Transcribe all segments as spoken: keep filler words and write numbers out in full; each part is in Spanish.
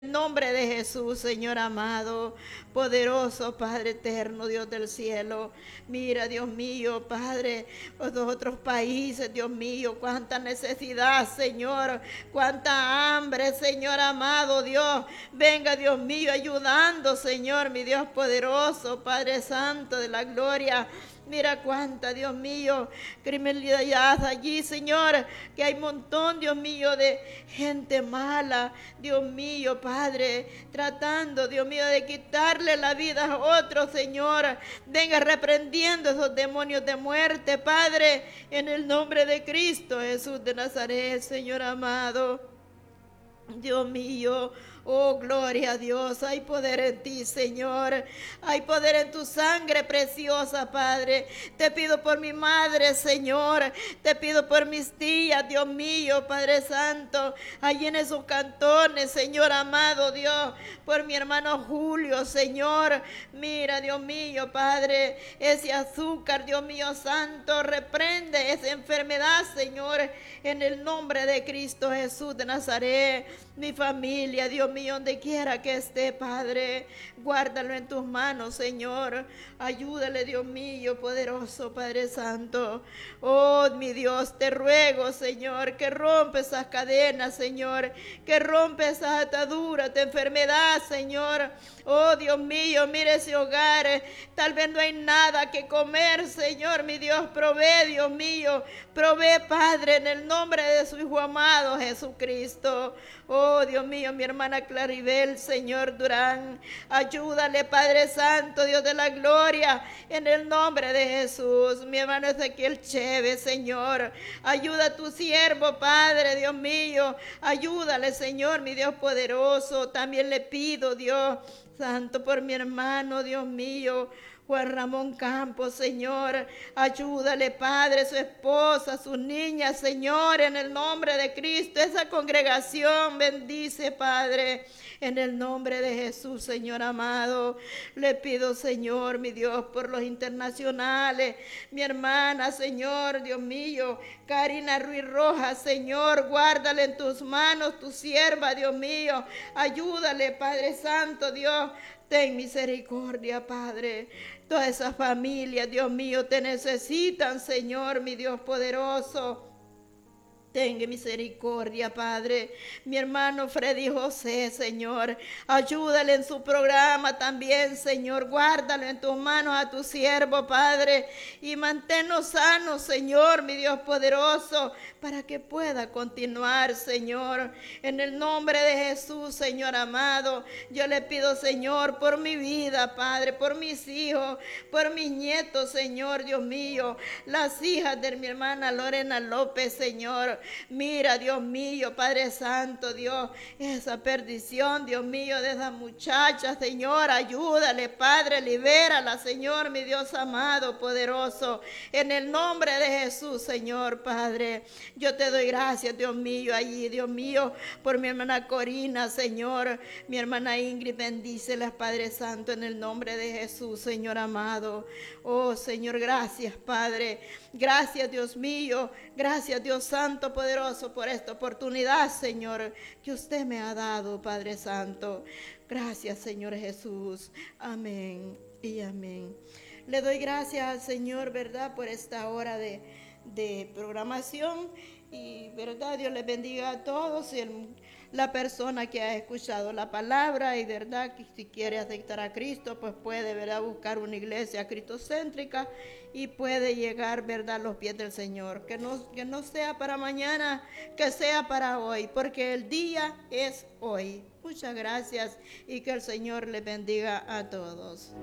Nombre de Jesús, Señor amado, poderoso Padre eterno, Dios del cielo. Mira, Dios mío, Padre, los otros países, Dios mío, cuánta necesidad, Señor, cuánta hambre, Señor amado, Dios. Venga, Dios mío, ayudando, Señor, mi Dios poderoso, Padre santo de la gloria. Mira cuánta, Dios mío, criminalidad allí, Señor, que hay un montón, Dios mío, de gente mala, Dios mío, Padre, tratando, Dios mío, de quitarle la vida a otro, Señor. Venga reprendiendo esos demonios de muerte, Padre, en el nombre de Cristo Jesús de Nazaret, Señor amado. Dios mío, oh gloria a Dios, hay poder en ti, Señor, hay poder en tu sangre preciosa, Padre. Te pido por mi madre, Señor, te pido por mis tías, Dios mío, Padre Santo, allí en esos cantones, Señor amado, Dios, por mi hermano Julio, Señor. Mira, Dios mío, Padre, ese azúcar, Dios mío santo, reprende esa enfermedad, Señor, en el nombre de Cristo Jesús de Nazaret. Mi familia, Dios mío, donde quiera que esté, Padre, guárdalo en tus manos, Señor. Ayúdale, Dios mío, poderoso Padre Santo. Oh, mi Dios, te ruego, Señor, que rompe esas cadenas, Señor, que rompe esas ataduras de enfermedad, Señor. Oh, Dios mío, mire ese hogar, tal vez no hay nada que comer, Señor, mi Dios, provee, Dios mío, provee, Padre, en el nombre de su Hijo amado Jesucristo. Oh, Dios mío, mi hermana Claribel, Señor Durán, ayúdale, Padre Santo, Dios de la gloria, en el nombre de Jesús. Mi hermano Ezequiel Chévez, Señor, ayuda a tu siervo, Padre, Dios mío, ayúdale, Señor, mi Dios poderoso. También le pido, Dios Santo, por mi hermano, Dios mío, Juan Ramón Campos, Señor, ayúdale, Padre, su esposa, sus niñas, Señor, en el nombre de Cristo, esa congregación, bendice, Padre, en el nombre de Jesús, Señor amado. Le pido, Señor, mi Dios, por los internacionales, mi hermana, Señor, Dios mío, Karina Ruiz Rojas, Señor, guárdale en tus manos, tu sierva, Dios mío, ayúdale, Padre Santo, Dios. Ten misericordia, Padre. Todas esas familias, Dios mío, te necesitan, Señor, mi Dios poderoso. Tenga misericordia, Padre. Mi hermano Freddy José, Señor, ayúdale en su programa también, Señor. Guárdalo en tus manos a tu siervo, Padre, y manténnos sanos, Señor, mi Dios poderoso, para que pueda continuar, Señor. En el nombre de Jesús, Señor amado, yo le pido, Señor, por mi vida, Padre, por mis hijos, por mis nietos, Señor, Dios mío, las hijas de mi hermana Lorena López, Señor. Mira, Dios mío, Padre Santo, Dios, esa perdición, Dios mío, de esa muchacha, Señor, ayúdale, Padre, libérala, Señor, mi Dios amado, poderoso, en el nombre de Jesús, Señor, Padre. Yo te doy gracias, Dios mío, allí, Dios mío, por mi hermana Corina, Señor, mi hermana Ingrid, bendícelas, Padre Santo, en el nombre de Jesús, Señor amado. Oh, Señor, gracias, Padre, gracias, Dios mío, gracias, Dios Santo, poderoso, por esta oportunidad, Señor, que usted me ha dado, Padre Santo. Gracias, Señor Jesús. Amén y amén. Le doy gracias al Señor, ¿verdad?, por esta hora de, de programación. Y, ¿verdad?, Dios les bendiga a todos. Y el, la persona que ha escuchado la palabra y, ¿verdad?, que si quiere aceptar a Cristo, pues puede, ¿verdad?, buscar una iglesia cristocéntrica y puede llegar, ¿verdad?, a los pies del Señor. Que no, que no sea para mañana, que sea para hoy, porque el día es hoy. Muchas gracias y que el Señor les bendiga a todos.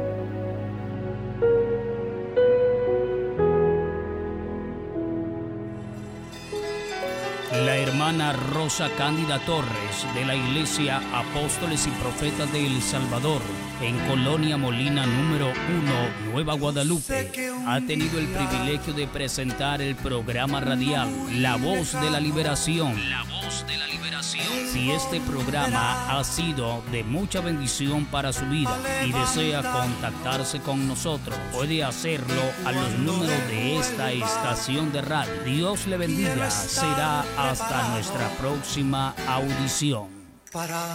La hermana Rosa Cándida Torres, de la Iglesia Apóstoles y Profetas de El Salvador, en Colonia Molina número uno, Nueva Guadalupe, ha tenido el privilegio de presentar el programa radial La Voz de la Liberación. La Voz de la Liberación. Si este programa ha sido de mucha bendición para su vida y desea contactarse con nosotros, puede hacerlo a los números de esta estación de radio. Dios le bendiga. Será hasta nuestra próxima audición.